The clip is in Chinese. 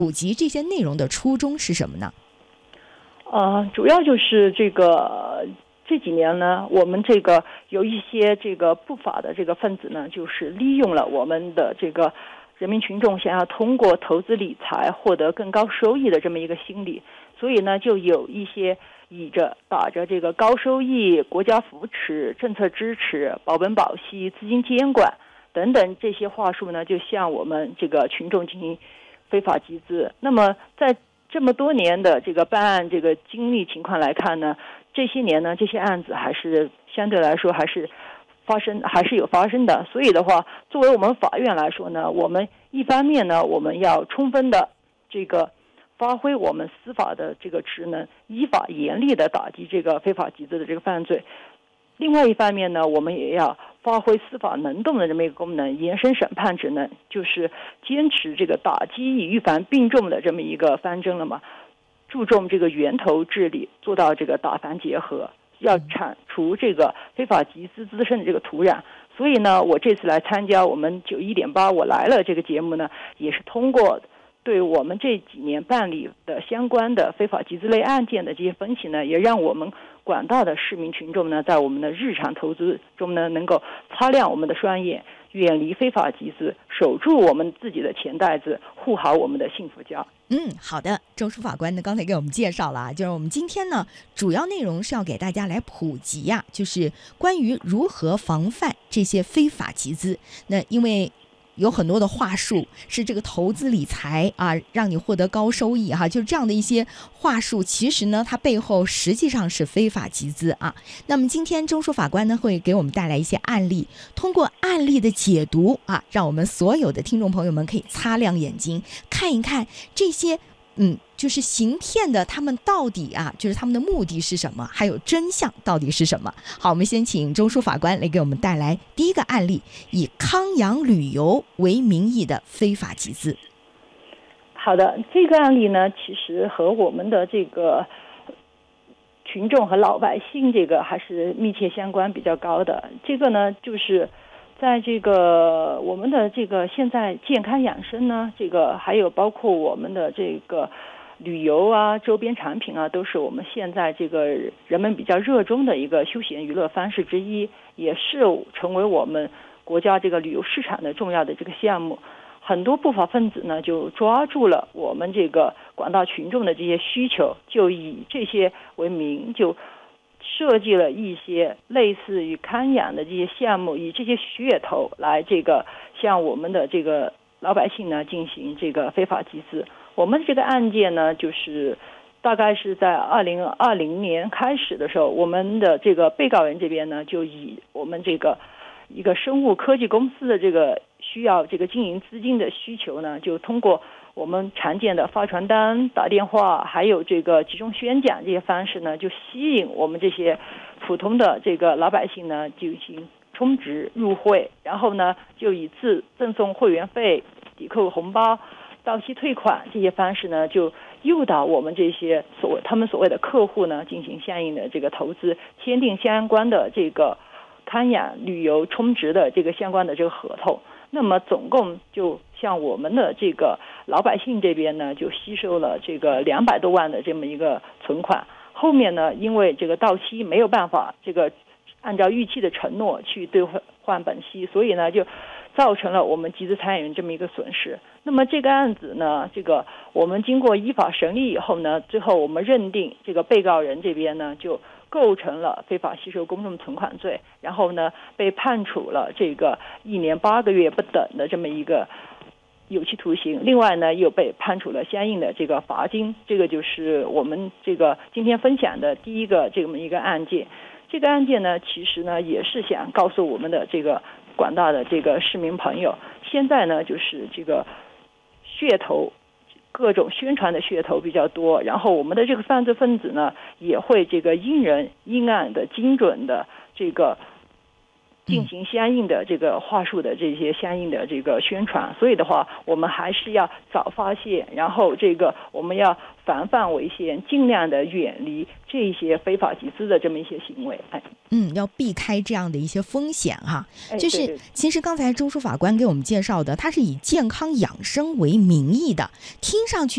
普及这些内容的初衷是什么呢？ 主要就是这几年呢，我们有一些不法的分子呢，就是利用了我们的人民群众想要通过投资理财获得更高收益的这么一个心理，所以呢，就有一些打着高收益、国家扶持、政策支持、保本保息、资金监管等等这些话术呢，就向我们群众进行非法集资。那么在这么多年的办案经历情况来看呢，这些年呢，这些案子还是相对来说还是有发生的。所以的话，作为我们法院来说呢，我们一方面呢，我们要充分的发挥我们司法的职能，依法严厉的打击非法集资的犯罪。另外一方面呢，我们也要发挥司法能动的这么一个功能，延伸审判职能，就是坚持打击与预防并重的这么一个方针了嘛。注重源头治理，做到打防结合，要铲除非法集资滋生的土壤。所以呢，我这次来参加我们91.8我来了这个节目呢，也是通过对我们这几年办理的相关的非法集资类案件的这些分析呢，也让我们广大的市民群众呢，在我们的日常投资中呢，能够擦亮我们的双眼，远离非法集资，守住我们自己的钱袋子，护好我们的幸福家。 好的，周书法官呢刚才给我们介绍了，就是我们今天呢主要内容是要给大家来普及呀，就是关于如何防范这些非法集资。那因为有很多的话术是投资理财啊，让你获得高收益哈，就是这样的一些话术，其实呢它背后实际上是非法集资啊。那么今天周书法官呢会给我们带来一些案例，通过案例的解读啊，让我们所有的听众朋友们可以擦亮眼睛，看一看这些就是行骗的他们到底啊，就是他们的目的是什么，还有真相到底是什么。好，我们先请周书法官来给我们带来第一个案例，以康养旅游为名义的非法集资。 好的，这个案例呢，其实和我们的群众和老百姓还是密切相关比较高的。这个呢，就是在我们的现在健康养生呢，还有包括我们的旅游啊、周边产品啊，都是我们现在人们比较热衷的一个休闲娱乐方式之一，也是成为我们国家旅游市场的重要的项目。很多不法分子呢，就抓住了我们广大群众的这些需求，就以这些为名，就设计了一些类似于康养的这些项目，以这些噱头来向我们的老百姓呢进行非法集资。我们这个案件呢，就是大概是在2020年开始的时候，我们的被告人这边呢，就以我们一个生物科技公司的需要经营资金的需求呢，就通过我们常见的发传单、打电话，还有集中宣讲这些方式呢，就吸引我们这些普通的老百姓呢进行充值入会，然后呢就以赠送会员费、抵扣红包、到期退款这些方式呢，就诱导我们这些他们所谓的客户呢进行相应的投资，签订相关的康养旅游充值的相关的合同。那么总共就像我们的老百姓这边呢，就吸收了200多万的这么一个存款。后面呢，因为到期没有办法按照预期的承诺去兑换本息，所以呢就造成了我们集资参与人这么一个损失。那么这个案子呢，我们经过依法审理以后呢，最后我们认定被告人这边呢就构成了非法吸收公众存款罪，然后呢被判处了1年8个月不等的这么一个有期徒刑。另外呢，又被判处了相应的罚金。这个就是我们今天分享的第一个这么一个案件。这个案件呢，其实呢也是想告诉我们的广大的市民朋友，现在呢就是噱头，各种宣传的噱头比较多，然后我们的犯罪分子呢也会因人因案的精准的进行相应的话术的这些相应的宣传。所以的话，我们还是要早发现，然后我们要防范为先，尽量的远离这些非法集资的这么一些行为。 要避开这样的一些风险哈。就是对， 其实刚才周书法官给我们介绍的，它是以健康养生为名义的，听上去